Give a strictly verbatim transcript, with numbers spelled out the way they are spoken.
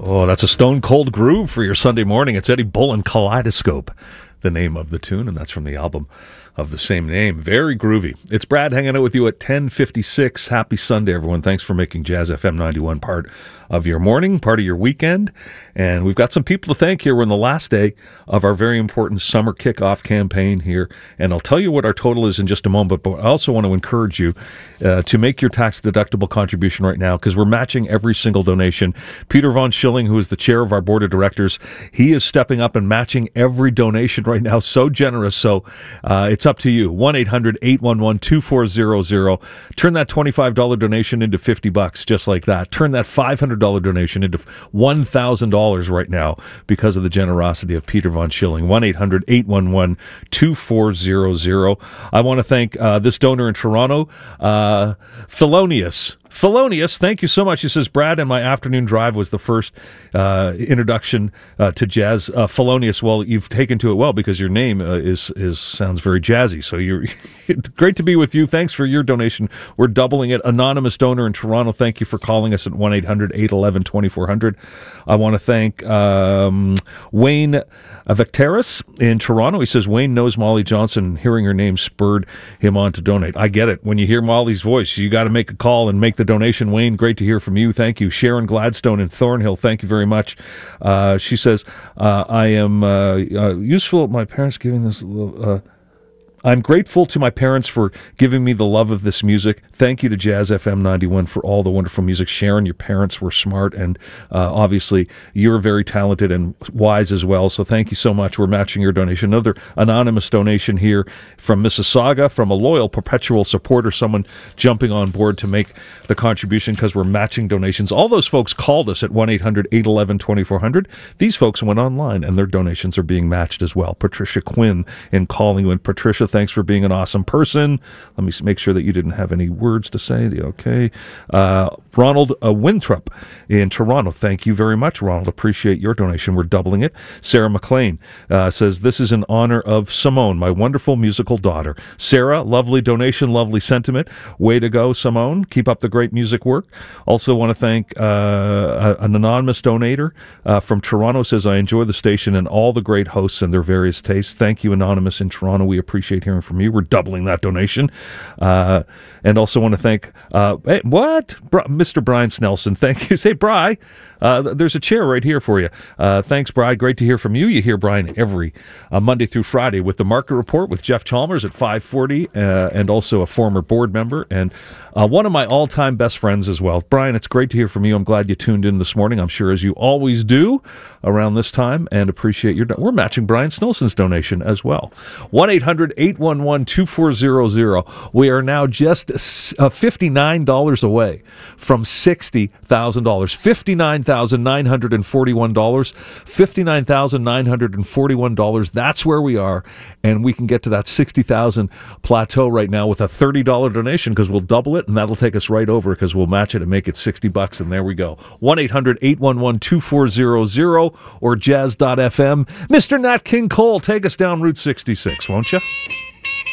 Oh, that's a stone cold groove for your Sunday morning. It's Eddie Bullen, Kaleidoscope, the name of the tune, and that's from the album of the same name. Very groovy. It's Brad hanging out with you at ten fifty-six. Happy Sunday, everyone. Thanks for making Jazz F M ninety-one part of your morning, part of your weekend. And we've got some people to thank here. We're in the last day of our very important summer kickoff campaign here. And I'll tell you what our total is in just a moment, but I also want to encourage you uh, to make your tax-deductible contribution right now, because we're matching every single donation. Peter Von Schilling, who is the chair of our board of directors, he is stepping up and matching every donation right now. So generous. So uh, it's up to you. one eight hundred eight one one two four zero zero. Turn that twenty-five dollars donation into fifty bucks, just like that. Turn that five hundred dollars donation into one thousand dollars right now because of the generosity of Peter Von Schilling. one eight hundred eight one one two four zero zero. I want to thank uh, this donor in Toronto, uh, Felonius. Felonius, thank you so much. He says, Brad, and my afternoon drive was the first uh, introduction uh, to jazz. Uh, Felonius, well, you've taken to it well because your name uh, is is sounds very jazzy. So you're great to be with you. Thanks for your donation. We're doubling it. Anonymous donor in Toronto, thank you for calling us at one eight hundred eight one one twenty-four hundred. I want to thank um, Wayne Vecteris in Toronto. He says, Wayne knows Molly Johnson. Hearing her name spurred him on to donate. I get it. When you hear Molly's voice, you got to make a call and make the donation. Wayne, great to hear from you. Thank you. Sharon Gladstone in Thornhill, thank you very much. Uh, she says, uh, I am uh, uh, useful. My parents giving this uh, I'm grateful to my parents for giving me the love of this music. Thank you to Jazz F M ninety-one for all the wonderful music. Sharon, your parents were smart, and uh, obviously you're very talented and wise as well, so thank you so much. We're matching your donation. Another anonymous donation here from Mississauga, from a loyal perpetual supporter, someone jumping on board to make the contribution because we're matching donations. All those folks called us at one eight hundred eight one one twenty-four hundred. These folks went online, and their donations are being matched as well. Patricia Quinn in Collingwood. Patricia, thanks for being an awesome person. Let me make sure that you didn't have any words to say. Okay. Uh, Ronald uh, Winthrop in Toronto. Thank you very much, Ronald. Appreciate your donation. We're doubling it. Sarah McLean uh, says, this is in honor of Simone, my wonderful musical daughter. Sarah, lovely donation, lovely sentiment. Way to go, Simone. Keep up the great music work. Also want to thank uh, an anonymous donator uh, from Toronto. Says, I enjoy the station and all the great hosts and their various tastes. Thank you, anonymous in Toronto. We appreciate hearing from you. We're doubling that donation. Uh, and also want to thank, uh, hey, what? Bri- Mister Brian Snelson. Thank you. Say, Bri, uh, there's a chair right here for you. Uh, thanks, Bri. Great to hear from you. You hear Brian every uh, Monday through Friday with the Market Report with Jeff Chalmers at five forty, uh, and also a former board member and uh, one of my all-time best friends as well. Brian, it's great to hear from you. I'm glad you tuned in this morning. I'm sure as you always do around this time, and appreciate your... Do- We're matching Brian Snelson's donation as well. one eight hundred eight one one two four zero zero. We are now just uh, fifty-nine dollars away from sixty thousand dollars. fifty-nine thousand nine hundred forty-one dollars. fifty-nine thousand nine hundred forty-one dollars. That's where we are, and we can get to that sixty thousand plateau right now with a thirty dollars donation, because we'll double it, and that'll take us right over because we'll match it and make it sixty bucks, and there we go. one eight hundred eight one one two four zero zero or jazz dot f m. Mister Nat King Cole, take us down Route sixty-six, won't you?